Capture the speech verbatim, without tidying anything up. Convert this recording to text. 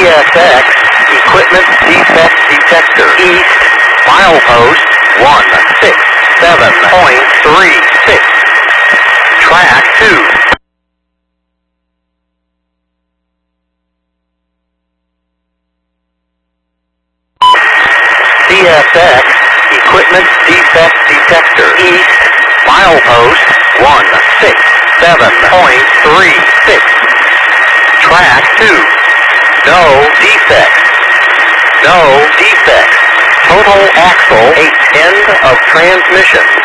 S X, equipment defect detector. East, milepost one six seven point three six. Track two. C S X, equipment defect detector. East, milepost one six seven point three six. Track two. No defects. No defects. Total axle eight. End of transmission.